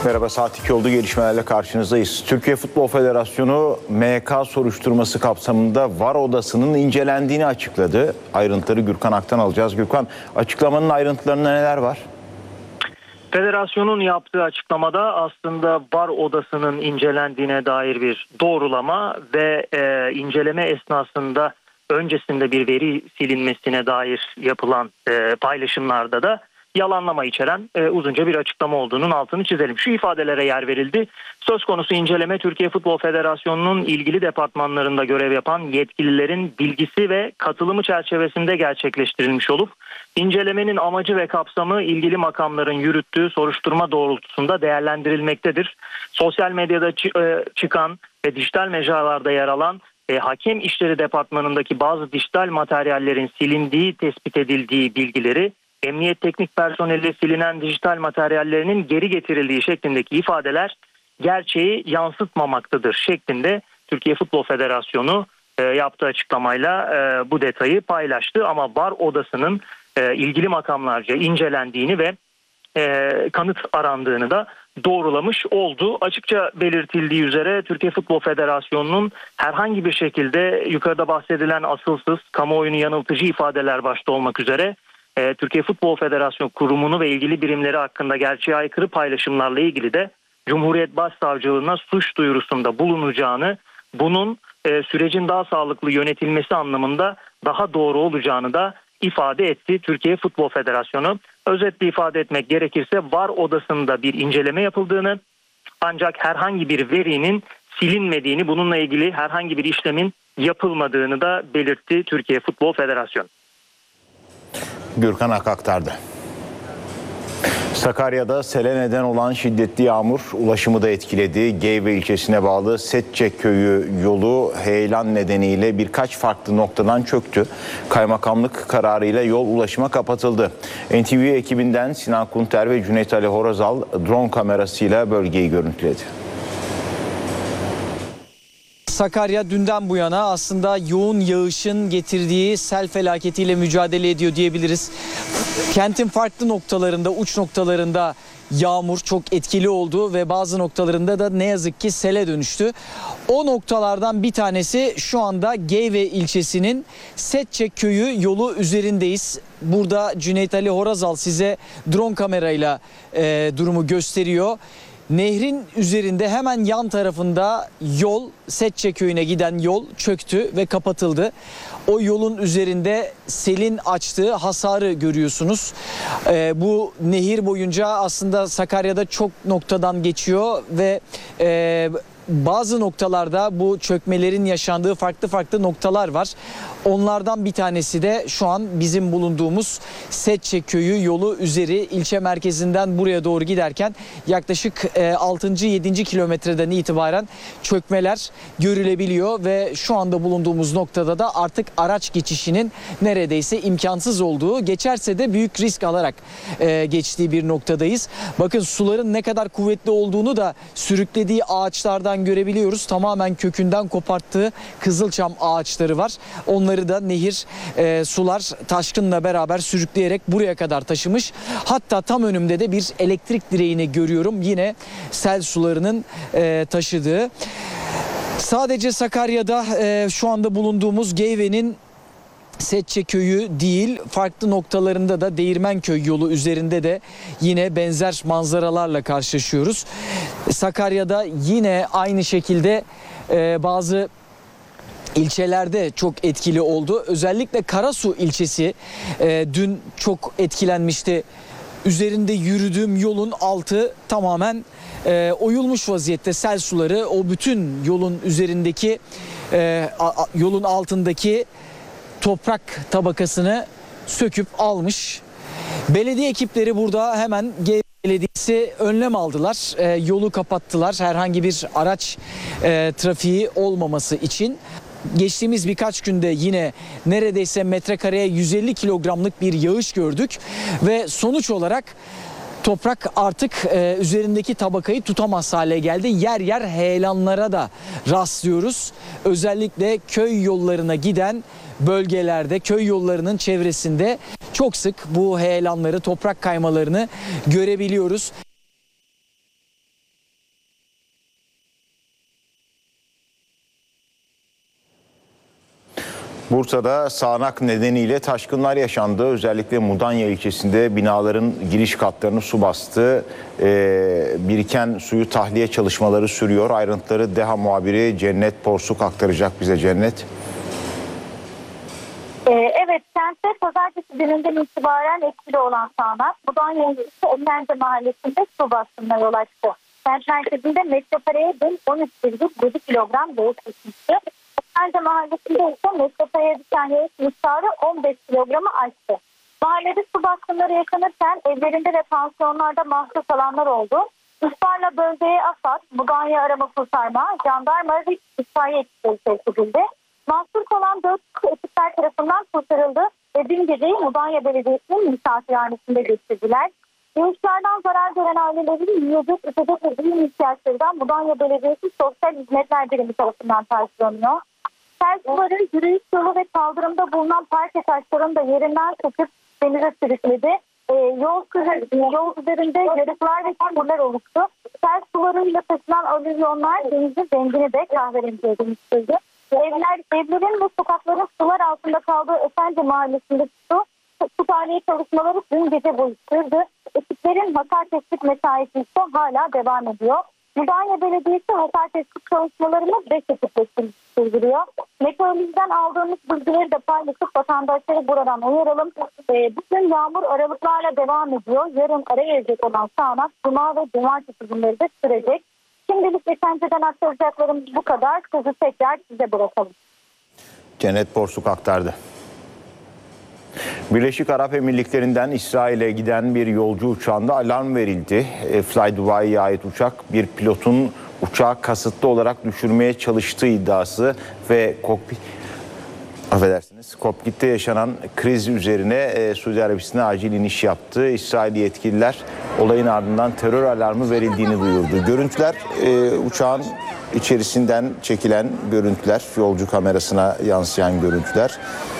Merhaba, saat 2 oldu, gelişmelerle karşınızdayız. Türkiye Futbol Federasyonu MHK soruşturması kapsamında VAR odasının incelendiğini açıkladı. Ayrıntıları Gürkan Ak'tan alacağız. Gürkan, açıklamanın ayrıntılarında neler var? Federasyonun yaptığı açıklamada aslında VAR odasının incelendiğine dair bir doğrulama ve inceleme esnasında öncesinde bir veri silinmesine dair yapılan paylaşımlarda da yalanlama içeren uzunca bir açıklama olduğunun altını çizelim. Şu ifadelere yer verildi. Söz konusu inceleme Türkiye Futbol Federasyonu'nun ilgili departmanlarında görev yapan yetkililerin bilgisi ve katılımı çerçevesinde gerçekleştirilmiş olup incelemenin amacı ve kapsamı ilgili makamların yürüttüğü soruşturma doğrultusunda değerlendirilmektedir. Sosyal medyada çıkan ve dijital mecralarda yer alan Hakem İşleri Departmanı'ndaki bazı dijital materyallerin silindiği tespit edildiği bilgileri emniyet teknik personeli silinen dijital materyallerinin geri getirildiği şeklindeki ifadeler gerçeği yansıtmamaktadır şeklinde Türkiye Futbol Federasyonu yaptığı açıklamayla bu detayı paylaştı. Ama VAR odasının ilgili makamlarca incelendiğini ve kanıt arandığını da doğrulamış oldu. Açıkça belirtildiği üzere Türkiye Futbol Federasyonu'nun herhangi bir şekilde yukarıda bahsedilen asılsız, kamuoyunu yanıltıcı ifadeler başta olmak üzere Türkiye Futbol Federasyonu kurumunu ve ilgili birimleri hakkında gerçeğe aykırı paylaşımlarla ilgili de Cumhuriyet Başsavcılığına suç duyurusunda bulunacağını, bunun sürecin daha sağlıklı yönetilmesi anlamında daha doğru olacağını da ifade etti Türkiye Futbol Federasyonu. Özetle ifade etmek gerekirse VAR odasında bir inceleme yapıldığını, ancak herhangi bir verinin silinmediğini, bununla ilgili herhangi bir işlemin yapılmadığını da belirtti Türkiye Futbol Federasyonu. Gürkan Ak aktardı. Sakarya'da sele neden olan şiddetli yağmur ulaşımı da etkiledi. Geyve ilçesine bağlı Setçe köyü yolu heyelan nedeniyle birkaç farklı noktadan çöktü. Kaymakamlık kararıyla yol ulaşıma kapatıldı. NTV ekibinden Sinan Kunter ve Cüneyt Ali Horazal drone kamerasıyla bölgeyi görüntüledi. Sakarya dünden bu yana aslında yoğun yağışın getirdiği sel felaketiyle mücadele ediyor diyebiliriz. Kentin farklı noktalarında, uç noktalarında yağmur çok etkili oldu ve bazı noktalarında da ne yazık ki sele dönüştü. O noktalardan bir tanesi şu anda Geyve ilçesinin Setçe köyü yolu üzerindeyiz. Burada Cüneyt Ali Horazal size drone kamerayla durumu gösteriyor. Nehrin üzerinde hemen yan tarafında yol, Setçe köyüne giden yol çöktü ve kapatıldı. O yolun üzerinde selin açtığı hasarı görüyorsunuz. Bu nehir boyunca aslında Sakarya'da çok noktadan geçiyor ve bazı noktalarda bu çökmelerin yaşandığı farklı noktalar var. Onlardan bir tanesi de şu an bizim bulunduğumuz Setçe köyü yolu üzeri, ilçe merkezinden buraya doğru giderken yaklaşık 6. 7. kilometreden itibaren çökmeler görülebiliyor ve şu anda bulunduğumuz noktada da artık araç geçişinin neredeyse imkansız olduğu, geçerse de büyük risk alarak geçtiği bir noktadayız. Bakın suların ne kadar kuvvetli olduğunu da sürüklediği ağaçlardan görebiliyoruz. Tamamen kökünden koparttığı kızılçam ağaçları var. Onları da nehir sular taşkınla beraber sürükleyerek buraya kadar taşımış. Hatta tam önümde de bir elektrik direğini görüyorum. Yine sel sularının taşıdığı. Sadece Sakarya'da şu anda bulunduğumuz Geyve'nin Setçe köyü değil, farklı noktalarında da Değirmenköy yolu üzerinde de yine benzer manzaralarla karşılaşıyoruz. Sakarya'da yine aynı şekilde bazı ilçelerde çok etkili oldu. Özellikle Karasu ilçesi dün çok etkilenmişti. Üzerinde yürüdüğüm yolun altı tamamen oyulmuş vaziyette. Sel suları o bütün yolun üzerindeki, yolun altındaki toprak tabakasını söküp almış. Belediye ekipleri burada hemen Belediyesi önlem aldılar. Yolu kapattılar. Herhangi bir araç trafiği olmaması için. Geçtiğimiz birkaç günde yine neredeyse metrekareye 150 kilogramlık bir yağış gördük ve sonuç olarak toprak artık üzerindeki tabakayı tutamaz hale geldi. Yer yer heyelanlara da rastlıyoruz. Özellikle köy yollarına giden bölgelerde, köy yollarının çevresinde çok sık bu heyelanları, toprak kaymalarını görebiliyoruz. Bursa'da sağanak nedeniyle taşkınlar yaşandı. Özellikle Mudanya ilçesinde binaların giriş katlarını su bastı. Biriken suyu tahliye çalışmaları sürüyor. Ayrıntıları DEHA muhabiri Cennet Porsuk aktaracak bize. Cennet. Evet, kentte pazartesi gününden itibaren etkili olan sağanak Mudanya ilçesi Emlence mahallesinde su bastığına yol açtı. Kent merkezinde metrekareye 13,7 kilogram yağış düşmüştü. Emlence mahallesinde ise metrekareye düşen yağış miktarı 15 kilogramı aştı. Mahallede su baskınları yaşanırken evlerinde ve pansiyonlarda mahsur kalanlar oldu. İhbarla bölgeye AFAD, Mudanya Arama Kurtarma, Jandarma ve İtfaiye ekipleri sevk edildi. Mahsur kalan 4 ekipler tarafından kurtarıldı ve dün geceyi Mudanya Belediyesi'nin misafirhanesinde geçirdiler. Yağışlardan zarar gören ailelerin yiyecek, içecek ve ürün ihtiyaçlarından Mudanya Belediyesi Sosyal Hizmetler Birimi tarafından karşılanıyor. Sel suları yürüyüş yolu ve kaldırımda bulunan parke taşlarını da yerinden söküp denize sürükledi. Yol üzerinde yarıklar ve çamurlar oluştu. Sel sularıyla taşınan alüvyonlar denizin rengini de kahverengiye dönüştürdü. Evlerin ve sokakların sular altında kaldığı Efendi Mahallesi'nde su tahliye çalışmaları dün gece boyu sürdü. Ekiplerin hasar tespit mesaisi ise hala devam ediyor. Mudanya Belediyesi hasar tespit çalışmalarını 5 ekiple sürdürüyor. Meteorolojiden aldığımız bilgileri de paylaşıp vatandaşları buradan uyaralım. Bugün yağmur aralıklarla devam ediyor. Yarın ara verecek olan sağanak cuma ve cumartesi günleri de sürecek. Şimdilik Efendi'den aktaracaklarımız bu kadar. Sözü tekrar size bırakalım. Cennet Porsuk aktardı. Birleşik Arap Emirlikleri'nden İsrail'e giden bir yolcu uçağında alarm verildi. Fly Dubai'ye ait uçak bir pilotun uçağı kasıtlı olarak düşürmeye çalıştığı iddiası ve kokpitte yaşanan kriz üzerine Suudi Arabistan'a acil iniş yaptı. İsrail yetkililer olayın ardından terör alarmı verildiğini duyurdu. Görüntüler uçağın içerisinden çekilen görüntüler, yolcu kamerasına yansıyan görüntüler.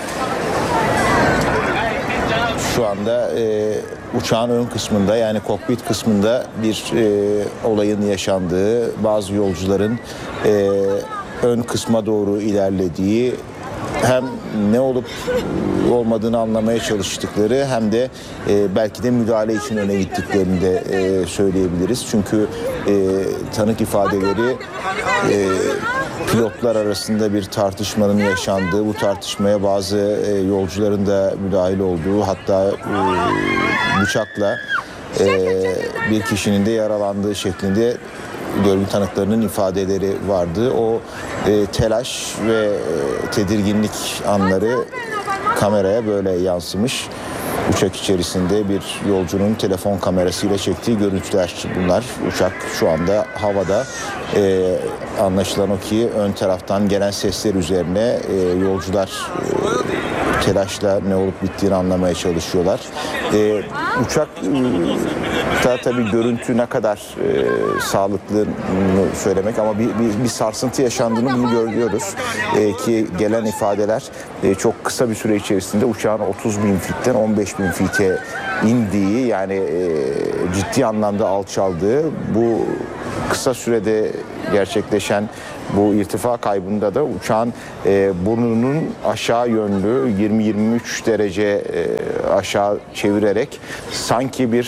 Şu anda uçağın ön kısmında, yani kokpit kısmında bir olayın yaşandığı, bazı yolcuların ön kısma doğru ilerlediği, hem ne olup olmadığını anlamaya çalıştıkları hem de belki de müdahale için öne gittiklerini de söyleyebiliriz. Çünkü tanık ifadeleri pilotlar arasında bir tartışmanın yaşandığı, bu tartışmaya bazı yolcuların da müdahil olduğu, hatta bıçakla bir kişinin de yaralandığı şeklinde görgü tanıklarının ifadeleri vardı. O telaş ve tedirginlik anları kameraya böyle yansımış. Uçak içerisinde bir yolcunun telefon kamerasıyla çektiği görüntüler bunlar. Uçak şu anda havada. Anlaşılan o ki ön taraftan gelen sesler üzerine yolcular telaşla ne olup bittiğini anlamaya çalışıyorlar. Uçakta tabii görüntü ne kadar sağlıklı söylemek, ama bir sarsıntı yaşandığını bunu görüyoruz. Ki gelen ifadeler çok kısa bir süre içerisinde uçağın 30.000 fitten 15.000 fite indiği, yani ciddi anlamda alçaldığı, bu kısa sürede gerçekleşen bu irtifa kaybında da uçağın burnunun aşağı yönlü 20-23 derece aşağı çevirerek sanki bir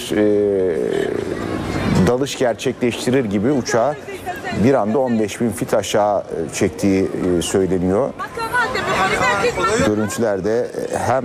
dalış gerçekleştirir gibi uçağı bir anda 15.000 fit aşağı çektiği söyleniyor. Görüntülerde hem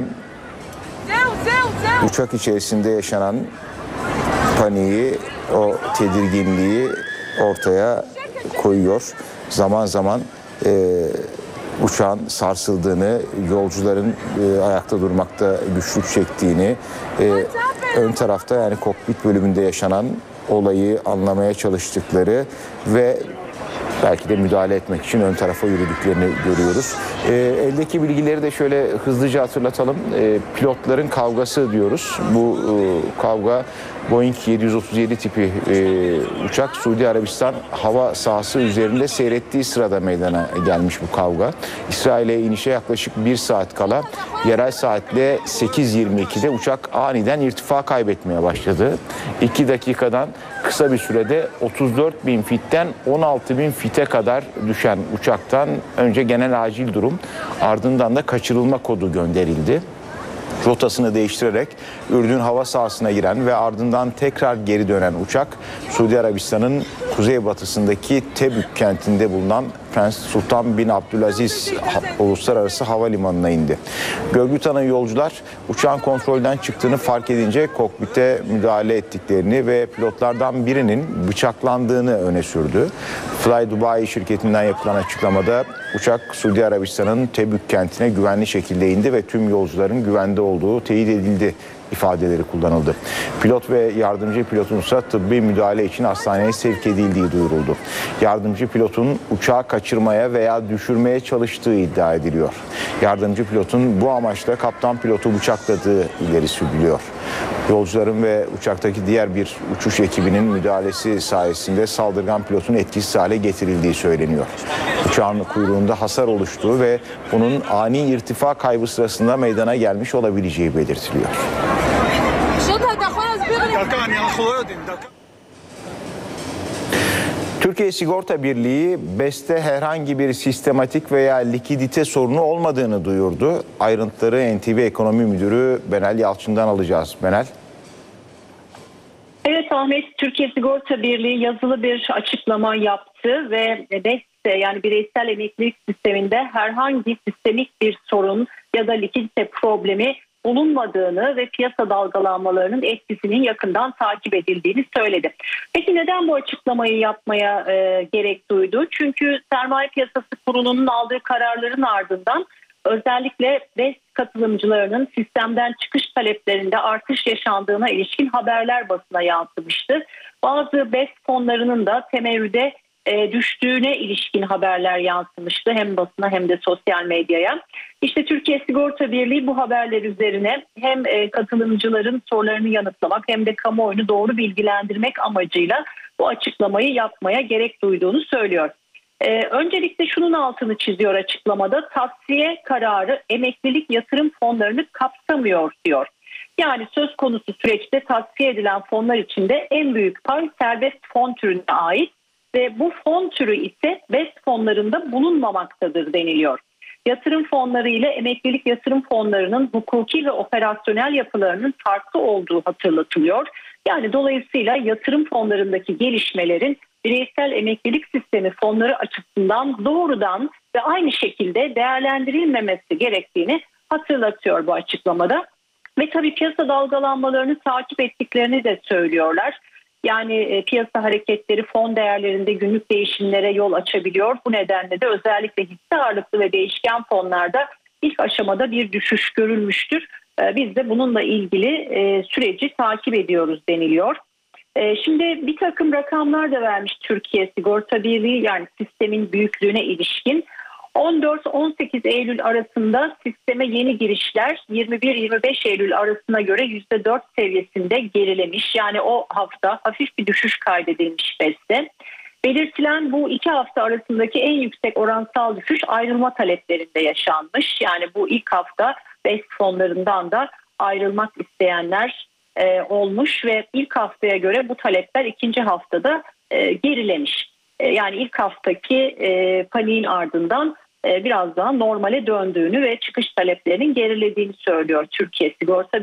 uçak içerisinde yaşanan paniği, o tedirginliği ortaya koyuyor. Zaman zaman uçağın sarsıldığını, yolcuların ayakta durmakta güçlük çektiğini, ön tarafta, yani kokpit bölümünde yaşanan olayı anlamaya çalıştıkları ve belki de müdahale etmek için ön tarafa yürüdüklerini görüyoruz. Eldeki bilgileri de şöyle hızlıca hatırlatalım. Pilotların kavgası diyoruz. Bu kavga Boeing 737 tipi uçak Suudi Arabistan hava sahası üzerinde seyrettiği sırada meydana gelmiş bu kavga. İsrail'e inişe yaklaşık 1 saat kala yerel saatle 8.22'de uçak aniden irtifa kaybetmeye başladı. 2 dakikadan kısa bir sürede 34.000 fitten 16.000 fit pite kadar düşen uçaktan önce genel acil durum, ardından da kaçırılma kodu gönderildi. Rotasını değiştirerek Ürdün hava sahasına giren ve ardından tekrar geri dönen uçak Suudi Arabistan'ın kuzeybatısındaki Tebük kentinde bulunan Prens Sultan bin Abdülaziz Uluslararası Havalimanı'na indi. Görgü tanığı yolcular uçağın kontrolden çıktığını fark edince kokpite müdahale ettiklerini ve pilotlardan birinin bıçaklandığını öne sürdü. Fly Dubai şirketinden yapılan açıklamada uçak Suudi Arabistan'ın Tebük kentine güvenli şekilde indi ve tüm yolcuların güvende olduğu teyit edildi ifadeleri kullanıldı. Pilot ve yardımcı pilotun ise tıbbi müdahale için hastaneye sevk edildiği duyuruldu. Yardımcı pilotun uçağı kaçırmaya veya düşürmeye çalıştığı iddia ediliyor. Yardımcı pilotun bu amaçla kaptan pilotu bıçakladığı ileri sürülüyor. Yolcuların ve uçaktaki diğer bir uçuş ekibinin müdahalesi sayesinde saldırgan pilotun etkisiz hale getirildiği söyleniyor. Uçağın kuyruğunda hasar oluştuğu ve bunun ani irtifa kaybı sırasında meydana gelmiş olabileceği belirtiliyor. Türkiye Sigorta Birliği BES'te herhangi bir sistematik veya likidite sorunu olmadığını duyurdu. Ayrıntıları NTV Ekonomi Müdürü Benel Yalçın'dan alacağız. Benel. Evet Ahmet, Türkiye Sigorta Birliği yazılı bir açıklama yaptı ve BES'te yani bireysel emeklilik sisteminde herhangi sistemik bir sorun ya da likidite problemi bulunmadığını ve piyasa dalgalanmalarının etkisinin yakından takip edildiğini söyledi. Peki neden bu açıklamayı yapmaya gerek duydu? Çünkü Sermaye Piyasası Kurulu'nun aldığı kararların ardından özellikle BES katılımcılarının sistemden çıkış taleplerinde artış yaşandığına ilişkin haberler basına yansımıştı. Bazı BES fonlarının da temerrüde düştüğüne ilişkin haberler yansımıştı hem basına hem de sosyal medyaya. İşte Türkiye Sigorta Birliği bu haberler üzerine hem katılımcıların sorularını yanıtlamak hem de kamuoyunu doğru bilgilendirmek amacıyla bu açıklamayı yapmaya gerek duyduğunu söylüyor. Öncelikle şunun altını çiziyor açıklamada, tasfiye kararı emeklilik yatırım fonlarını kapsamıyor diyor. Yani söz konusu süreçte tasfiye edilen fonlar içinde en büyük pay serbest fon türüne ait ve bu fon türü ise BES fonlarında bulunmamaktadır deniliyor. Yatırım fonları ile emeklilik yatırım fonlarının hukuki ve operasyonel yapılarının farklı olduğu hatırlatılıyor. Yani dolayısıyla yatırım fonlarındaki gelişmelerin bireysel emeklilik sistemi fonları açısından doğrudan ve aynı şekilde değerlendirilmemesi gerektiğini hatırlatıyor bu açıklamada. Ve tabii piyasa dalgalanmalarını takip ettiklerini de söylüyorlar. Yani piyasa hareketleri fon değerlerinde günlük değişimlere yol açabiliyor. Bu nedenle de özellikle hisse ağırlıklı ve değişken fonlarda ilk aşamada bir düşüş görülmüştür. Biz de bununla ilgili süreci takip ediyoruz deniliyor. Şimdi bir takım rakamlar da vermiş Türkiye Sigorta Birliği, yani sistemin büyüklüğüne ilişkin. 14-18 Eylül arasında sisteme yeni girişler 21-25 Eylül arasına göre %4 seviyesinde gerilemiş. Yani o hafta hafif bir düşüş kaydedilmiş BES'te. Belirtilen bu iki hafta arasındaki en yüksek oransal düşüş ayrılma taleplerinde yaşanmış. Yani bu ilk hafta BES fonlarından da ayrılmak isteyenler olmuş ve ilk haftaya göre bu talepler ikinci haftada gerilemiş. Yani ilk haftaki paniğin ardından biraz daha normale döndüğünü ve çıkış taleplerinin gerilediğini söylüyor Türkiye Sigorta